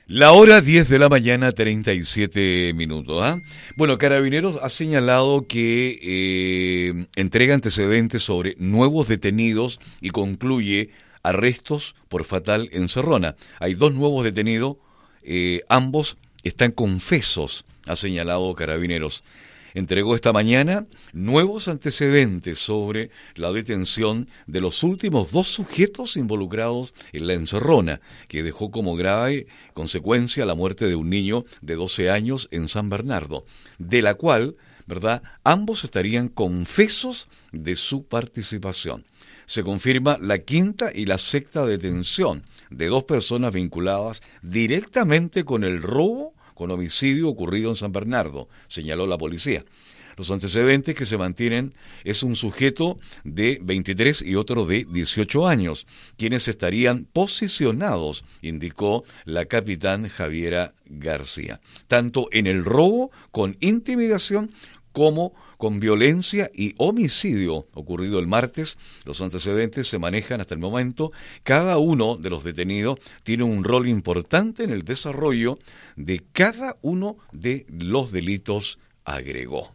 La hora 10 de la mañana, 37 minutos. ¿Ah? Bueno, Carabineros ha señalado que entrega antecedentes sobre nuevos detenidos y concluye arrestos por fatal encerrona. Hay 2 nuevos detenidos, ambos están confesos, ha señalado Carabineros. Entregó esta mañana nuevos antecedentes sobre la detención de los últimos 2 sujetos involucrados en la encerrona, que dejó como grave consecuencia la muerte de un niño de 12 años en San Bernardo, de la cual, ¿verdad?, ambos estarían confesos de su participación. Se confirma la 5ª y la 6ª detención de 2 personas vinculadas directamente con el robo con homicidio ocurrido en San Bernardo, señaló la policía. Los antecedentes que se mantienen es un sujeto de 23 y otro de 18 años, quienes estarían posicionados, indicó la capitán Javiera García, tanto en el robo con intimidación como con violencia y homicidio ocurrido el martes. Los antecedentes se manejan hasta el momento. Cada uno de los detenidos tiene un rol importante en el desarrollo de cada uno de los delitos, agregó.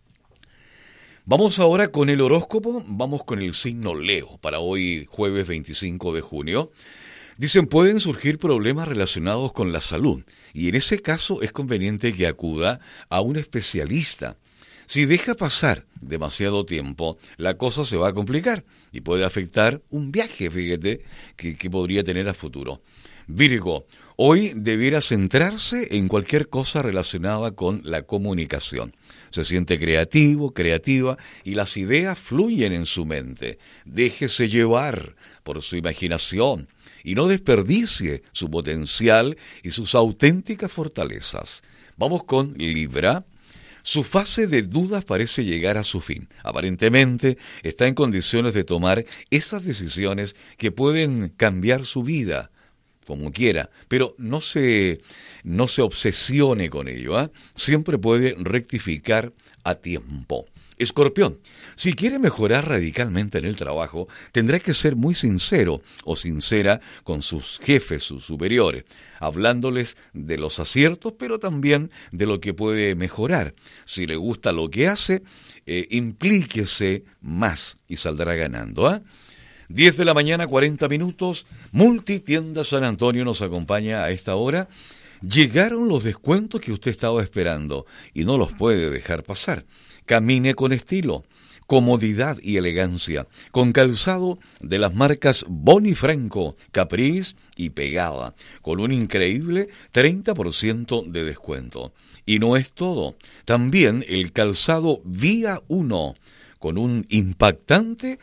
Vamos ahora con el horóscopo, vamos con el signo Leo para hoy jueves 25 de junio. Dicen, pueden surgir problemas relacionados con la salud y en ese caso es conveniente que acuda a un especialista. Si deja pasar demasiado tiempo, la cosa se va a complicar y puede afectar un viaje, fíjate, que podría tener a futuro. Virgo, hoy debiera centrarse en cualquier cosa relacionada con la comunicación. Se siente creativo, creativa y las ideas fluyen en su mente. Déjese llevar por su imaginación y no desperdicie su potencial y sus auténticas fortalezas. Vamos con Libra. Su fase de dudas parece llegar a su fin. Aparentemente está en condiciones de tomar esas decisiones que pueden cambiar su vida, como quiera, pero no se obsesione con ello, ¿eh? Siempre puede rectificar a tiempo. Escorpión, si quiere mejorar radicalmente en el trabajo, tendrá que ser muy sincero o sincera con sus jefes, sus superiores, hablándoles de los aciertos, pero también de lo que puede mejorar. Si le gusta lo que hace, implíquese más y saldrá ganando, ¿ah? 10 de la mañana, 40 minutos, Multitienda San Antonio nos acompaña a esta hora. Llegaron los descuentos que usted estaba esperando y no los puede dejar pasar. Camine con estilo, comodidad y elegancia, con calzado de las marcas Bonifranco, Caprice y Pegada, con un increíble 30% de descuento. Y no es todo, también el calzado Vía 1, con un impactante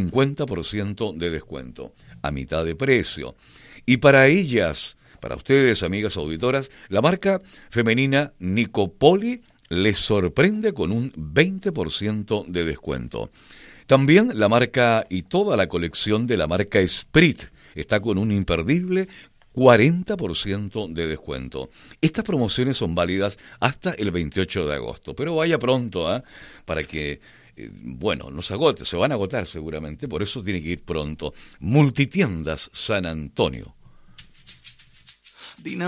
50% de descuento, a mitad de precio. Y para ellas, para ustedes, amigas auditoras, la marca femenina Nicopoli les sorprende con un 20% de descuento. También la marca y toda la colección de la marca Esprit está con un imperdible 40% de descuento. Estas promociones son válidas hasta el 28 de agosto, pero vaya pronto, ¿eh? Para que, no se agote, se van a agotar seguramente, por eso tiene que ir pronto. Multitiendas San Antonio.